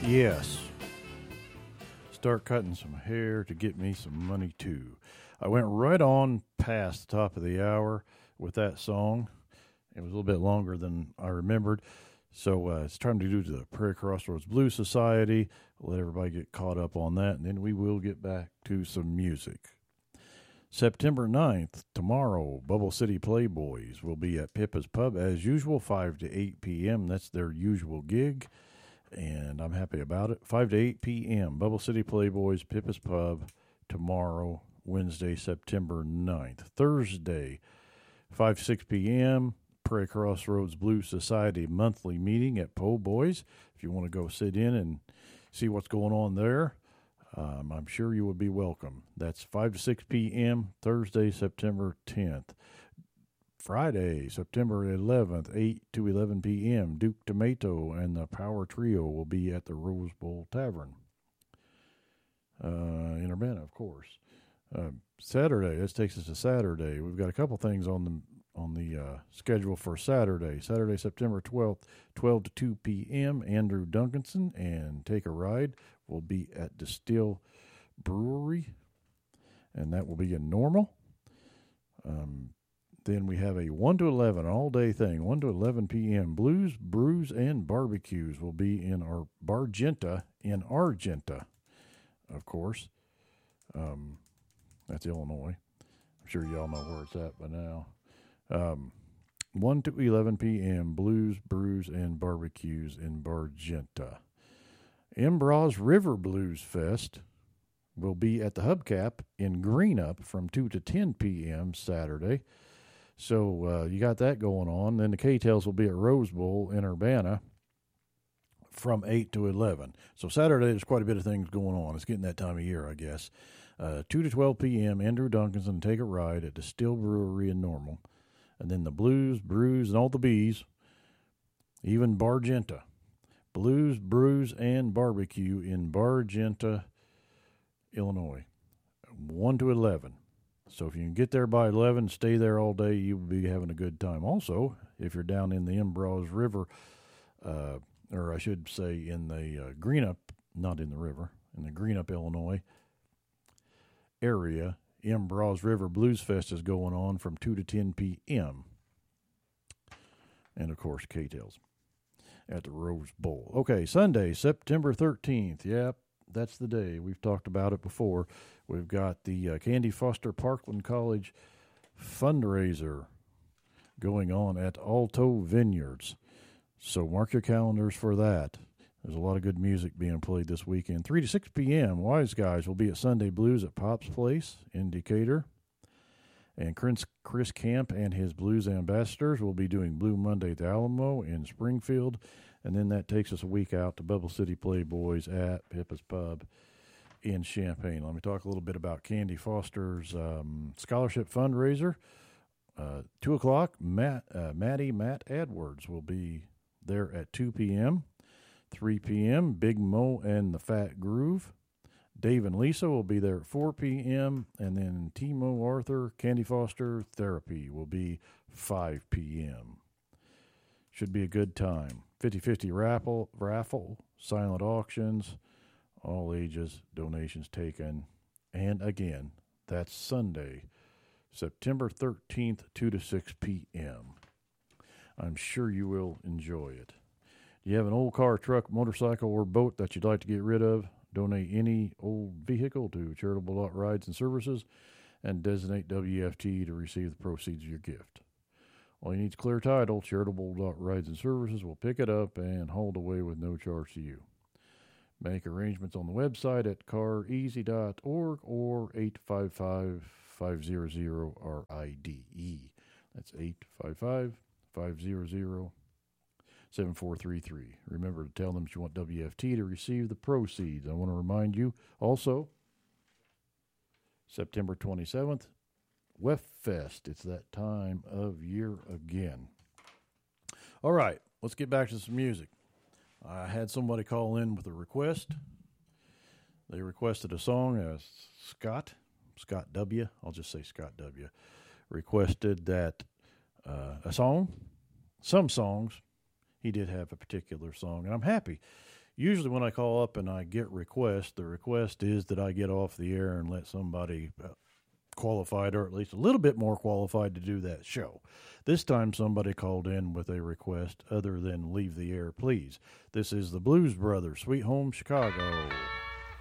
Yes. Start cutting some hair to get me some money too. I went right on past the top of the hour with that song. It was a little bit longer than I remembered. So it's time to do the Prairie Crossroads Blues Society. Let everybody get caught up on that, and then we will get back to some music. September 9th, tomorrow, Bubble City Playboys will be at Pippa's Pub as usual, 5 to 8 p.m. That's their usual gig, and I'm happy about it. 5 to 8 p.m., Bubble City Playboys, Pippa's Pub, tomorrow, Wednesday, September 9th. Thursday, 5 to 6 p.m., Prairie Crossroads Blues Society monthly meeting at Po' Boys. If you want to go sit in and see what's going on there, I'm sure you would be welcome. That's 5 to 6 p.m., Thursday, September 10th. Friday, September 11th, 8 to 11 p.m., Duke Tomato and the Power Trio will be at the Rose Bowl Tavern. In Urbana, of course. Saturday, this takes us to Saturday. We've got a couple things on the schedule for Saturday. Saturday, September 12th, 12 to 2 p.m., Andrew Duncanson and Take a Ride will be at Distill Brewery, and that will be in Normal. Then we have a 1 to 11 all-day thing, 1 to 11 p.m. Blues, Brews, and Barbecues will be in our Bargenta, of course. That's Illinois. I'm sure y'all know where it's at by now. 1 to 11 p.m. Blues, Brews, and Barbecues in Bargenta. Embroz River Blues Fest will be at the Hubcap in Greenup from 2 to 10 p.m. Saturday. So you got that going on. Then the K-Tails will be at Rose Bowl in Urbana from 8 to 11. So Saturday, there's quite a bit of things going on. It's getting that time of year, I guess. 2 to 12 p.m., Andrew Duncanson Take a Ride at Distill Brewery in Normal. And then the Blues, Brews, and all the Bees, even Bargenta. Blues, Brews, and Barbecue in Bargenta, Illinois. 1 to 11. So if you can get there by 11, stay there all day, you'll be having a good time. Also, if you're down in the Embroz River, or I should say in the Greenup, not in the river, in the Greenup, Illinois area, Embroz River Blues Fest is going on from 2 to 10 p.m. And, of course, K-Tails at the Rose Bowl. Okay, Sunday, September 13th. Yep, that's the day. We've talked about it before. We've got the Candy Foster Parkland College fundraiser going on at Alto Vineyards. So mark your calendars for that. There's a lot of good music being played this weekend. 3 to 6 p.m., Wise Guys will be at Sunday Blues at Pop's Place in Decatur. And Chris Camp and his Blues Ambassadors will be doing Blue Monday at the Alamo in Springfield. And then that takes us a week out to Bubble City Playboys at Pippa's Pub in Champaign. Let me talk a little bit about Candy Foster's scholarship fundraiser. 2 o'clock, Matt Edwards will be there at 2 p.m. 3 p.m., Big Mo and the Fat Groove. Dave and Lisa will be there at 4 p.m. And then Timo Arthur, Candy Foster Therapy will be 5 p.m. Should be a good time. 50-50 raffle, silent auctions, all ages, donations taken. And again, that's Sunday, September 13th, 2 to 6 p.m. I'm sure you will enjoy it. Do you have an old car, truck, motorcycle, or boat that you'd like to get rid of? Donate any old vehicle to Charitable Rides and Services and designate WFT to receive the proceeds of your gift. All you need is clear title. Charitable Rides and Services will pick it up and haul it away with no charge to you. Make arrangements on the website at careasy.org or 855-500-RIDE. That's 855-500-7433. Remember to tell them that you want WFT to receive the proceeds. I want to remind you also, September 27th, WEFFest. It's that time of year again. All right, let's get back to some music. I had somebody call in with a request. They requested a song. Scott W., I'll just say Scott W., requested that some songs, he did have a particular song, and I'm happy. Usually when I call up and I get requests, the request is that I get off the air and let somebody qualified, or at least a little bit more qualified, to do that show. This time somebody called in with a request other than leave the air, please. This is the Blues Brothers, Sweet Home Chicago.